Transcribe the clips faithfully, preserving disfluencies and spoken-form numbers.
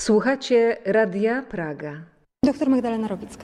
Słuchacie Radia Praga. Doktor Magdalena Rowicka.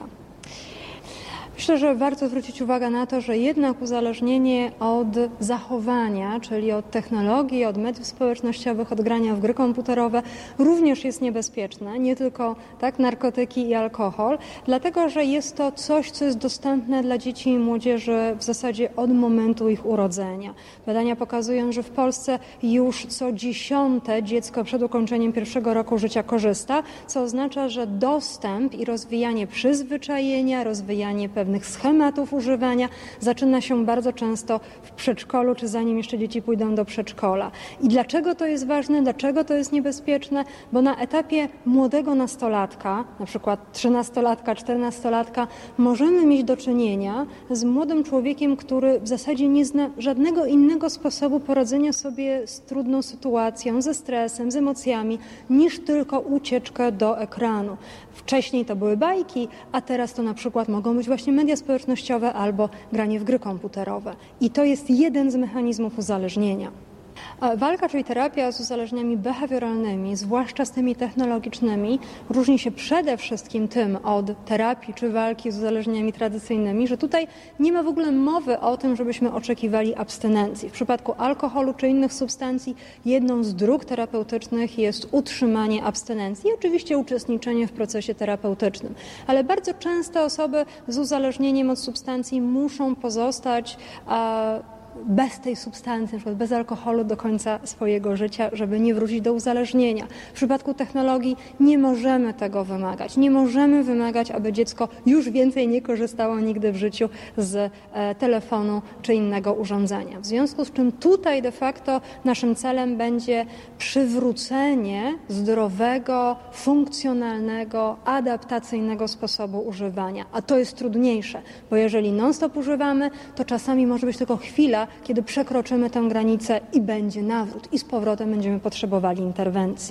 Myślę, że warto zwrócić uwagę na to, że jednak uzależnienie od zachowania, czyli od technologii, od mediów społecznościowych, od grania w gry komputerowe również jest niebezpieczne, nie tylko tak narkotyki i alkohol, dlatego że jest to coś, co jest dostępne dla dzieci i młodzieży w zasadzie od momentu ich urodzenia. Badania pokazują, że w Polsce już co dziesiąte dziecko przed ukończeniem pierwszego roku życia korzysta, co oznacza, że dostęp i rozwijanie przyzwyczajenia, rozwijanie pewnych schematów używania zaczyna się bardzo często w przedszkolu, czy zanim jeszcze dzieci pójdą do przedszkola. I dlaczego to jest ważne, dlaczego to jest niebezpieczne? Bo na etapie młodego nastolatka, na przykład trzynastolatka, czternastolatka, możemy mieć do czynienia z młodym człowiekiem, który w zasadzie nie zna żadnego innego sposobu poradzenia sobie z trudną sytuacją, ze stresem, z emocjami, niż tylko ucieczkę do ekranu. Wcześniej to były bajki, a teraz to na przykład mogą być właśnie media społecznościowe albo granie w gry komputerowe. I to jest jeden z mechanizmów uzależnienia. Walka, czyli terapia z uzależnieniami behawioralnymi, zwłaszcza z tymi technologicznymi, różni się przede wszystkim tym od terapii czy walki z uzależnieniami tradycyjnymi, że tutaj nie ma w ogóle mowy o tym, żebyśmy oczekiwali abstynencji. W przypadku alkoholu czy innych substancji jedną z dróg terapeutycznych jest utrzymanie abstynencji i oczywiście uczestniczenie w procesie terapeutycznym. Ale bardzo często osoby z uzależnieniem od substancji muszą pozostać a, bez tej substancji, na przykład bez alkoholu do końca swojego życia, żeby nie wrócić do uzależnienia. W przypadku technologii nie możemy tego wymagać. Nie możemy wymagać, aby dziecko już więcej nie korzystało nigdy w życiu z e, telefonu czy innego urządzenia. W związku z czym tutaj de facto naszym celem będzie przywrócenie zdrowego, funkcjonalnego, adaptacyjnego sposobu używania. A to jest trudniejsze, bo jeżeli non-stop używamy, to czasami może być tylko chwila, kiedy przekroczymy tę granicę i będzie nawrót i z powrotem będziemy potrzebowali interwencji.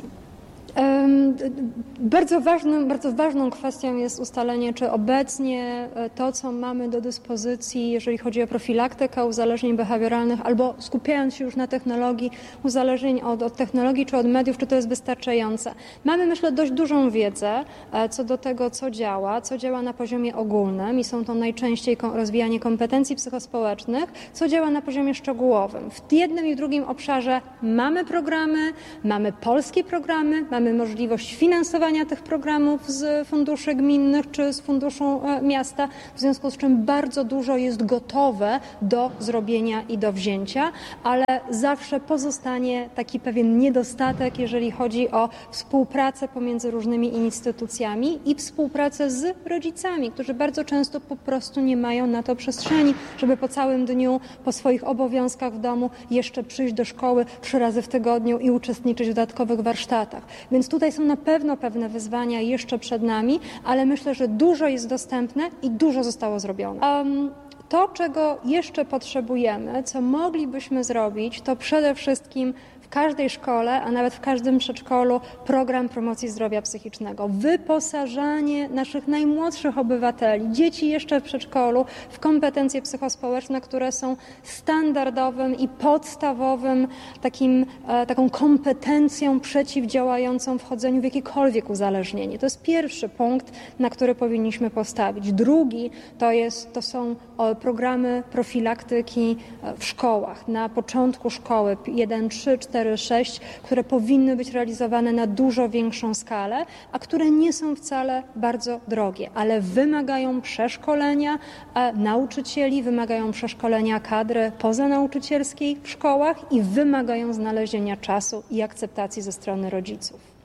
Bardzo ważnym, bardzo ważną kwestią jest ustalenie, czy obecnie to, co mamy do dyspozycji, jeżeli chodzi o profilaktykę uzależnień behawioralnych, albo skupiając się już na technologii, uzależnień od, od technologii czy od mediów, czy to jest wystarczające. Mamy, myślę, dość dużą wiedzę co do tego, co działa, co działa na poziomie ogólnym i są to najczęściej rozwijanie kompetencji psychospołecznych, co działa na poziomie szczegółowym. W jednym i w drugim obszarze mamy programy, mamy polskie programy, mamy możliwość finansowania tych programów z funduszy gminnych czy z funduszu miasta, w związku z czym bardzo dużo jest gotowe do zrobienia i do wzięcia, ale zawsze pozostanie taki pewien niedostatek, jeżeli chodzi o współpracę pomiędzy różnymi instytucjami i współpracę z rodzicami, którzy bardzo często po prostu nie mają na to przestrzeni, żeby po całym dniu, po swoich obowiązkach w domu jeszcze przyjść do szkoły trzy razy w tygodniu i uczestniczyć w dodatkowych warsztatach. Więc tutaj są na pewno pewne wyzwania jeszcze przed nami, ale myślę, że dużo jest dostępne i dużo zostało zrobione. Um, to, czego jeszcze potrzebujemy, co moglibyśmy zrobić, to przede wszystkim w każdej szkole, a nawet w każdym przedszkolu program promocji zdrowia psychicznego. Wyposażanie naszych najmłodszych obywateli, dzieci jeszcze w przedszkolu, w kompetencje psychospołeczne, które są standardowym i podstawowym takim, taką kompetencją przeciwdziałającą wchodzeniu w jakiekolwiek uzależnienie. To jest pierwszy punkt, na który powinniśmy postawić. Drugi to, jest, to są programy profilaktyki w szkołach. Na początku szkoły jeden, trzy, cztery, sześć, które powinny być realizowane na dużo większą skalę, a które nie są wcale bardzo drogie, ale wymagają przeszkolenia nauczycieli, wymagają przeszkolenia kadry pozanauczycielskiej w szkołach i wymagają znalezienia czasu i akceptacji ze strony rodziców.